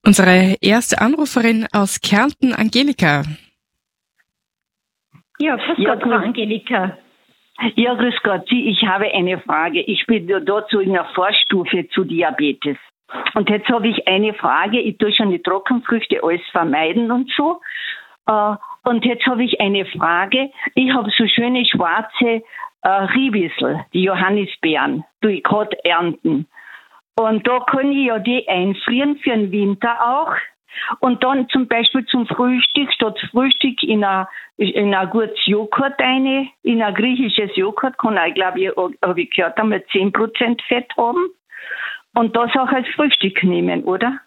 Unsere erste Anruferin aus Kärnten, Angelika. Ja, grüß Gott, Frau Angelika. Ja, grüß Gott. Ich habe eine Frage. Ich bin dazu in der Vorstufe zu Diabetes. Und jetzt habe ich eine Frage. Ich tue schon die Trockenfrüchte alles vermeiden und so. Und jetzt habe ich eine Frage. Ich habe so schöne schwarze Riebissel, die Johannisbeeren, tue ich gerade ernten. Und da kann ich ja die einfrieren für den Winter auch. Und dann zum Beispiel zum Frühstück, statt Frühstück in ein gutes Joghurt in ein griechisches Joghurt, kann ich, glaube ich, habe ich gehört, einmal 10% Fett haben. Und das auch als Frühstück nehmen, oder?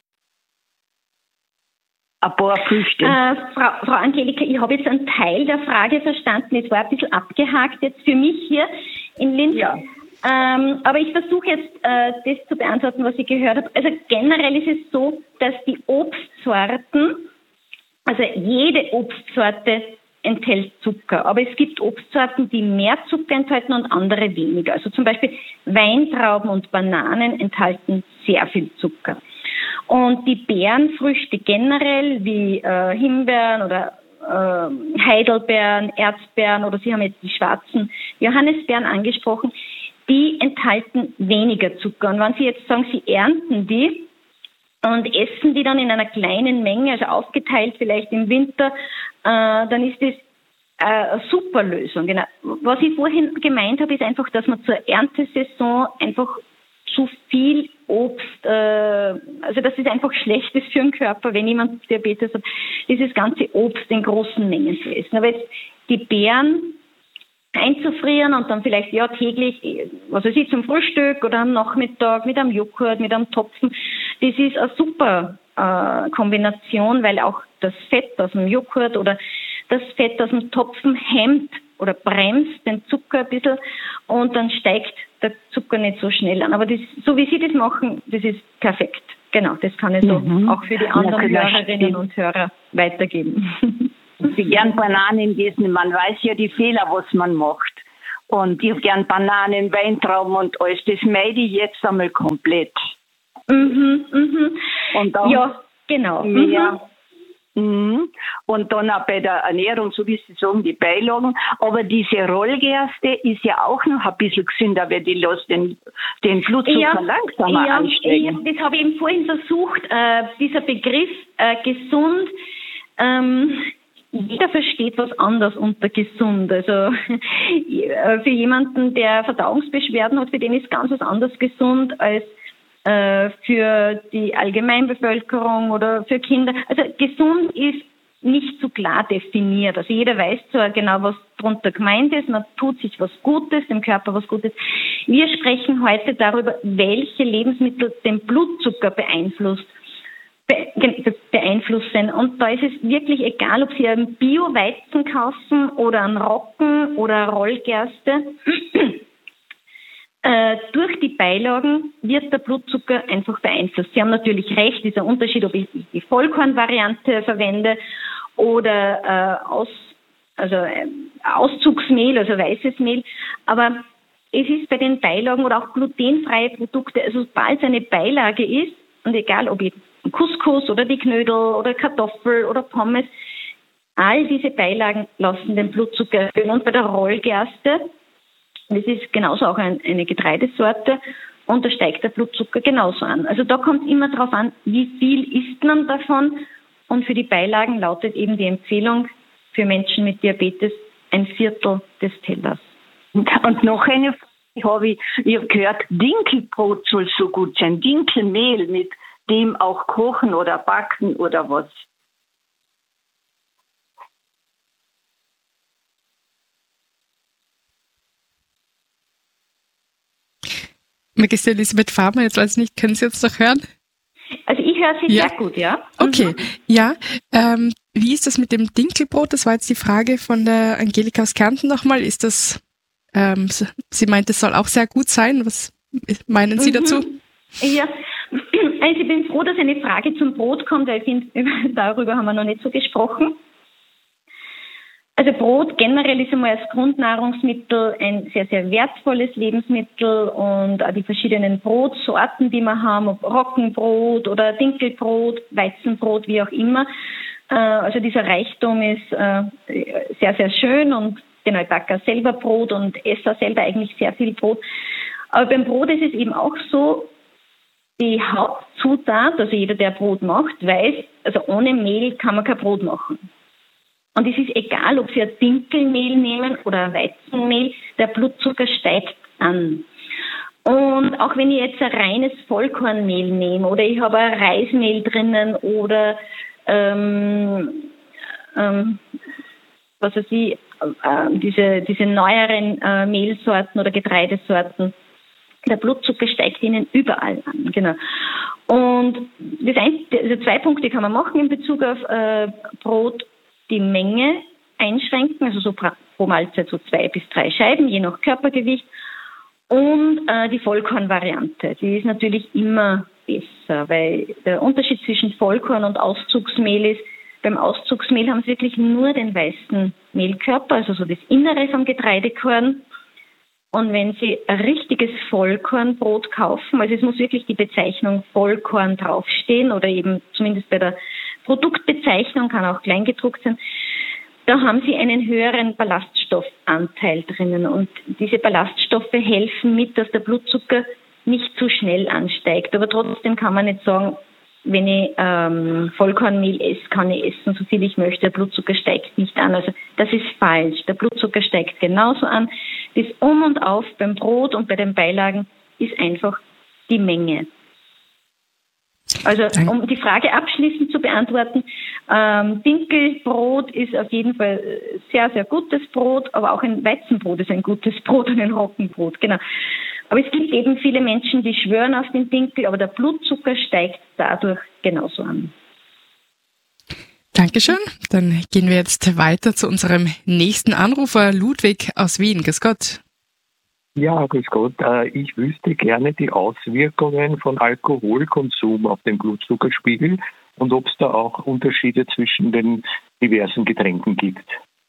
Ein paar Früchte. Frau Angelika, ich habe jetzt einen Teil der Frage verstanden. Es war ein bisschen abgehakt jetzt für mich hier in Linz. Ja. Aber ich versuche jetzt, das zu beantworten, was ich gehört habe. Also generell ist es so, dass die Obstsorten, also jede Obstsorte enthält Zucker. Aber es gibt Obstsorten, die mehr Zucker enthalten und andere weniger. Also zum Beispiel Weintrauben und Bananen enthalten sehr viel Zucker. Und die Beerenfrüchte generell, wie Himbeeren oder Heidelbeeren, Erzbeeren oder Sie haben jetzt die schwarzen Johannisbeeren angesprochen, die enthalten weniger Zucker. Und wenn Sie jetzt sagen, Sie ernten die und essen die dann in einer kleinen Menge, also aufgeteilt vielleicht im Winter, dann ist das eine super Lösung. Genau. Was ich vorhin gemeint habe, ist einfach, dass man zur Erntesaison einfach zu viel Obst, also das ist einfach schlecht ist für den Körper, wenn jemand Diabetes hat, dieses ganze Obst in großen Mengen zu essen. Aber jetzt die Beeren einzufrieren und dann vielleicht täglich, was weiß ich, zum Frühstück oder am Nachmittag mit einem Joghurt, mit einem Topfen, das ist eine super Kombination, weil auch das Fett aus dem Joghurt oder das Fett aus dem Topfen hemmt oder bremst den Zucker ein bisschen und dann steigt der Zucker nicht so schnell an. Aber das, so wie Sie das machen, das ist perfekt. Genau, das kann ich so auch für die anderen Hörerinnen und Hörer weitergeben. Ich gern Bananen essen. Man weiß ja die Fehler, was man macht. Und ich gern Bananen, Weintrauben und alles. Das meide ich jetzt einmal komplett. Und dann ja, genau. Und dann auch bei der Ernährung, so wie Sie sagen, die Beilagen. Aber diese Rollgerste ist ja auch noch ein bisschen gesünder, weil die lässt den Blutzucker langsamer ansteigen. Das habe ich eben vorhin versucht, dieser Begriff gesund. Jeder versteht was anderes unter gesund. Also für jemanden, der Verdauungsbeschwerden hat, für den ist ganz was anderes gesund als für die Allgemeinbevölkerung oder für Kinder. Also gesund ist nicht so klar definiert. Also jeder weiß zwar genau, was darunter gemeint ist, man tut sich was Gutes, dem Körper was Gutes. Wir sprechen heute darüber, welche Lebensmittel den Blutzucker beeinflussen. Und da ist es wirklich egal, ob Sie einen Bio-Weizen kaufen oder einen Roggen oder eine Rollgerste. Durch die Beilagen wird der Blutzucker einfach beeinflusst. Sie haben natürlich recht, dieser Unterschied, ob ich die Vollkornvariante verwende oder Auszugsmehl, also weißes Mehl. Aber es ist bei den Beilagen oder auch glutenfreie Produkte, also sobald es eine Beilage ist, und egal ob ich Couscous oder die Knödel oder Kartoffel oder Pommes, all diese Beilagen lassen den Blutzucker erhöhen. Und bei der Rollgerste, das ist genauso auch eine Getreidesorte, und da steigt der Blutzucker genauso an. Also da kommt es immer darauf an, wie viel isst man davon. Und für die Beilagen lautet eben die Empfehlung für Menschen mit Diabetes 1/4 des Tellers. Und noch eine Frage ich habe gehört, Dinkelbrot soll so gut sein, Dinkelmehl, mit dem auch kochen oder backen oder was? Magister Elisabeth Farmer, jetzt weiß ich nicht, können Sie uns noch hören? Also ich höre Sie sehr gut, ja. Okay, ja. Wie ist das mit dem Dinkelbrot? Das war jetzt die Frage von der Angelika aus Kärnten nochmal. Ist das, sie meint, es soll auch sehr gut sein. Was meinen Sie dazu? Ja, also ich bin froh, dass eine Frage zum Brot kommt, weil ich finde, darüber haben wir noch nicht so gesprochen. Also Brot generell ist einmal als Grundnahrungsmittel ein sehr, sehr wertvolles Lebensmittel und auch die verschiedenen Brotsorten, die wir haben, ob Roggenbrot oder Dinkelbrot, Weizenbrot, wie auch immer. Also dieser Reichtum ist sehr, sehr schön und genau, ich backe selber Brot und esse selber eigentlich sehr viel Brot. Aber beim Brot ist es eben auch so, die Hauptzutat, also jeder, der Brot macht, weiß, also ohne Mehl kann man kein Brot machen. Und es ist egal, ob Sie ein Dinkelmehl nehmen oder ein Weizenmehl, der Blutzucker steigt an. Und auch wenn ich jetzt ein reines Vollkornmehl nehme oder ich habe ein Reismehl drinnen oder was weiß ich, diese neueren Mehlsorten oder Getreidesorten, der Blutzucker steigt ihnen überall an, genau. Und also 2 Punkte kann man machen in Bezug auf Brot: die Menge einschränken, also so pro Mahlzeit so 2 bis 3 Scheiben, je nach Körpergewicht. Und die Vollkornvariante, die ist natürlich immer besser, weil der Unterschied zwischen Vollkorn und Auszugsmehl ist, beim Auszugsmehl haben Sie wirklich nur den weißen Mehlkörper, also so das Innere vom Getreidekorn. Und wenn Sie ein richtiges Vollkornbrot kaufen, also es muss wirklich die Bezeichnung Vollkorn draufstehen oder eben zumindest bei der Produktbezeichnung, kann auch kleingedruckt sein, da haben Sie einen höheren Ballaststoffanteil drinnen. Und diese Ballaststoffe helfen mit, dass der Blutzucker nicht zu schnell ansteigt. Aber trotzdem kann man nicht sagen, wenn ich Vollkornmehl esse, kann ich essen, so viel ich möchte, der Blutzucker steigt nicht an. Also das ist falsch. Der Blutzucker steigt genauso an. Das Um und Auf beim Brot und bei den Beilagen ist einfach die Menge. Also um die Frage abschließend zu beantworten, Dinkelbrot ist auf jeden Fall sehr, sehr gutes Brot, aber auch ein Weizenbrot ist ein gutes Brot und ein Roggenbrot, genau. Aber es gibt eben viele Menschen, die schwören auf den Dinkel, aber der Blutzucker steigt dadurch genauso an. Dankeschön. Dann gehen wir jetzt weiter zu unserem nächsten Anrufer, Ludwig aus Wien. Grüß Gott. Ja, grüß Gott. Ich wüsste gerne die Auswirkungen von Alkoholkonsum auf den Blutzuckerspiegel und ob es da auch Unterschiede zwischen den diversen Getränken gibt.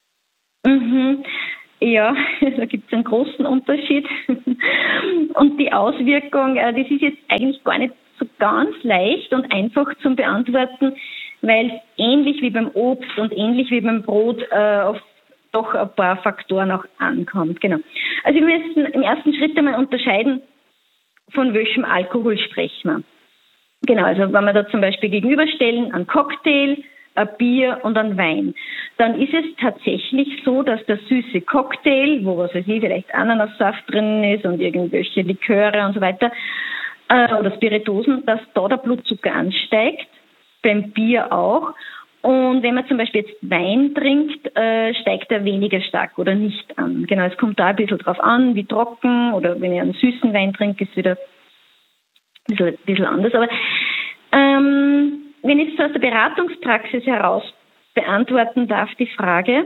Ja, da gibt es einen großen Unterschied. Und die Auswirkung, das ist jetzt eigentlich gar nicht so ganz leicht und einfach zum Beantworten, weil es ähnlich wie beim Obst und ähnlich wie beim Brot auf doch ein paar Faktoren auch ankommt. Genau. Also wir müssen im ersten Schritt einmal unterscheiden, von welchem Alkohol sprechen wir. Genau, also wenn wir da zum Beispiel gegenüberstellen, ein Cocktail, ein Bier und ein Wein, dann ist es tatsächlich so, dass der süße Cocktail, wo was weiß ich, vielleicht Ananassaft drin ist und irgendwelche Liköre und so weiter, oder Spiritosen, dass da der Blutzucker ansteigt, beim Bier auch. Und wenn man zum Beispiel jetzt Wein trinkt, steigt er weniger stark oder nicht an. Genau, es kommt da ein bisschen drauf an, wie trocken, oder wenn ich einen süßen Wein trinke, ist es wieder ein bisschen anders. Aber wenn ich es aus der Beratungspraxis heraus beantworten darf, die Frage,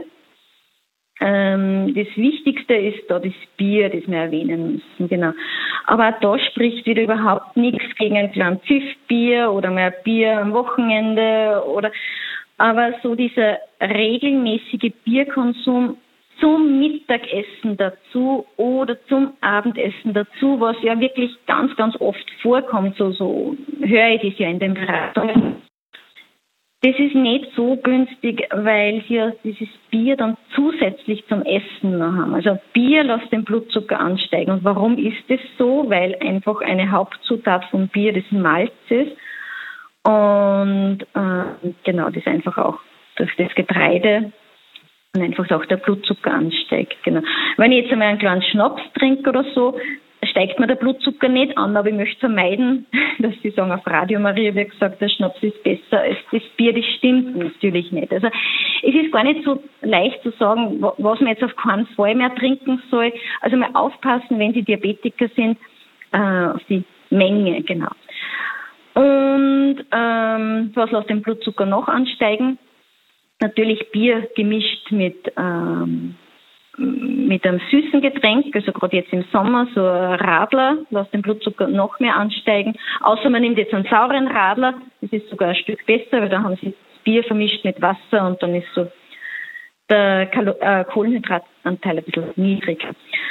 das Wichtigste ist da das Bier, das wir erwähnen müssen, genau. Aber auch da spricht wieder überhaupt nichts gegen ein kleines Pfiffbier oder mehr Bier am Wochenende aber so dieser regelmäßige Bierkonsum zum Mittagessen dazu oder zum Abendessen dazu, was ja wirklich ganz, ganz oft vorkommt, so höre ich das ja in den Beratungen. Das ist nicht so günstig, weil sie dieses Bier dann zusätzlich zum Essen noch haben. Also Bier lässt den Blutzucker ansteigen. Und warum ist das so? Weil einfach eine Hauptzutat von Bier das Malz ist. Und genau, das einfach auch durch das Getreide und einfach auch der Blutzucker ansteigt. Genau. Wenn ich jetzt einmal einen kleinen Schnaps trinke oder so, steigt mir der Blutzucker nicht an, aber ich möchte vermeiden, dass Sie sagen, auf Radio Maria wird gesagt, der Schnaps ist besser als das Bier. Das stimmt natürlich nicht. Also es ist gar nicht so leicht zu sagen, was man jetzt auf keinen Fall mehr trinken soll. Also mal aufpassen, wenn Sie Diabetiker sind, auf die Menge, genau. Und was lässt den Blutzucker noch ansteigen? Natürlich Bier gemischt mit einem süßen Getränk, also gerade jetzt im Sommer, so ein Radler, lässt den Blutzucker noch mehr ansteigen. Außer man nimmt jetzt einen sauren Radler, das ist sogar ein Stück besser, weil da haben sie das Bier vermischt mit Wasser und dann ist so der Kohlenhydratanteil ein bisschen niedrig.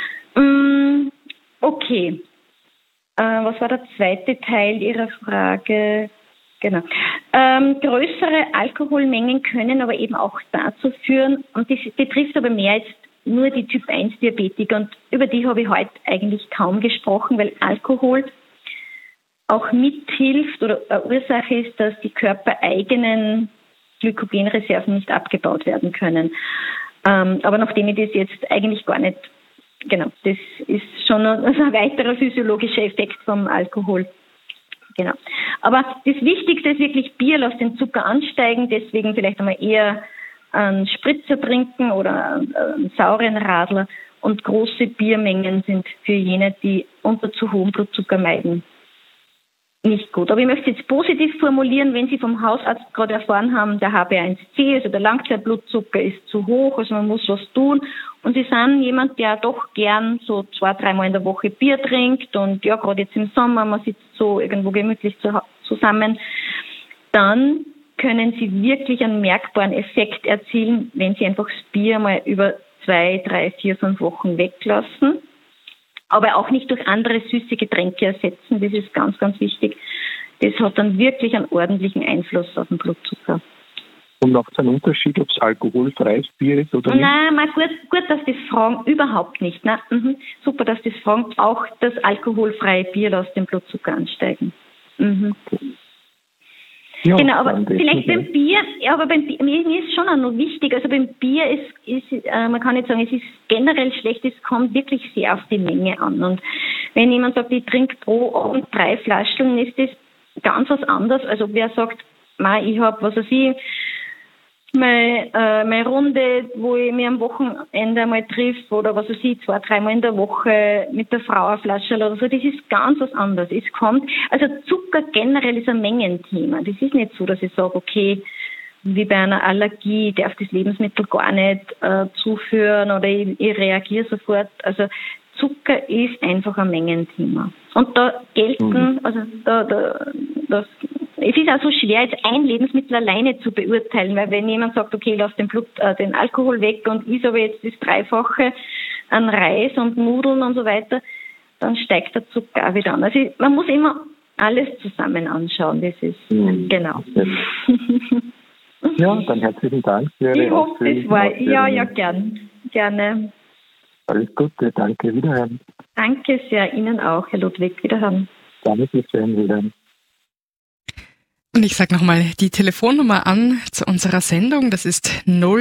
Okay. Was war der zweite Teil Ihrer Frage? Genau. Größere Alkoholmengen können aber eben auch dazu führen, und das betrifft aber mehr jetzt nur die Typ-1-Diabetiker, und über die habe ich heute eigentlich kaum gesprochen, weil Alkohol auch mithilft oder eine Ursache ist, dass die körpereigenen Glykogenreserven nicht abgebaut werden können. Aber nachdem ich das jetzt eigentlich gar nicht, genau, das ist schon ein weiterer physiologischer Effekt vom Alkohol. Genau. Aber das Wichtigste ist wirklich Bier, lasst den Zucker ansteigen, deswegen vielleicht einmal eher einen Spritzer trinken oder einen sauren Radler, und große Biermengen sind für jene, die unter zu hohem Blutzucker meiden, nicht gut. Aber ich möchte es jetzt positiv formulieren, wenn Sie vom Hausarzt gerade erfahren haben, der HbA1c, also der Langzeitblutzucker ist zu hoch, also man muss was tun, und Sie sind jemand, der doch gern so 2-3 Mal in der Woche Bier trinkt und ja, gerade jetzt im Sommer, man sitzt so irgendwo gemütlich zusammen, dann können Sie wirklich einen merkbaren Effekt erzielen, wenn Sie einfach das Bier mal über 2, 3, 4, 5 Wochen weglassen. Aber auch nicht durch andere süße Getränke ersetzen. Das ist ganz, ganz wichtig. Das hat dann wirklich einen ordentlichen Einfluss auf den Blutzucker. Und macht es einen Unterschied, ob es alkoholfreies Bier ist oder nicht? Nein, mal gut, dass das fragen. Überhaupt nicht. Super, dass das fragen. Auch das alkoholfreie Bier lässt den Blutzucker ansteigen. Ja, genau, aber vielleicht beim Bier, ja, aber mir ist schon auch noch wichtig, also beim Bier ist man kann nicht sagen, es ist generell schlecht, es kommt wirklich sehr auf die Menge an. Und wenn jemand sagt, ich trinke pro Abend 3 Flaschen, ist das ganz was anderes. Also wer sagt, ich habe, was weiß ich, meine Runde, wo ich mich am Wochenende mal triff, oder was weiß ich, 2-3 Mal in der Woche mit der Frau eine Flasche oder so, das ist ganz was anderes. Es kommt, also Zucker generell ist ein Mengenthema. Das ist nicht so, dass ich sage, okay, wie bei einer Allergie, ich darf das Lebensmittel gar nicht zuführen oder ich reagiere sofort. Also Zucker ist einfach ein Mengenthema. Und da gelten, also es ist auch so schwer, jetzt ein Lebensmittel alleine zu beurteilen, weil wenn jemand sagt, okay, lass den Alkohol weg und isst aber jetzt das Dreifache an Reis und Nudeln und so weiter, dann steigt der Zucker auch wieder an. Also man muss immer alles zusammen anschauen, das ist, genau. Ja, dann herzlichen Dank für Ihre Ausführungen. Ich hoffe, das war, ja, gerne. Alles Gute, danke, wiederhören. Danke sehr, Ihnen auch, Herr Ludwig, wiederhören. Danke schön, wiederhören. Und ich sage nochmal die Telefonnummer an zu unserer Sendung. Das ist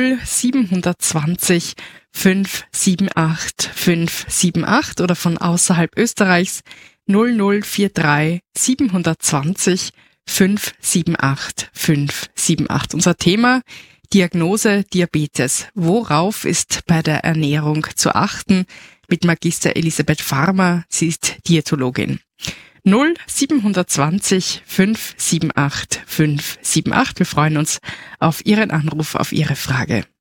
0720 578 578 oder von außerhalb Österreichs 0043 720 578 578. Unser Thema: Diagnose Diabetes. Worauf ist bei der Ernährung zu achten? Mit Magister Elisabeth Farmer. Sie ist Diätologin. 0720 578 578. Wir freuen uns auf Ihren Anruf, auf Ihre Frage.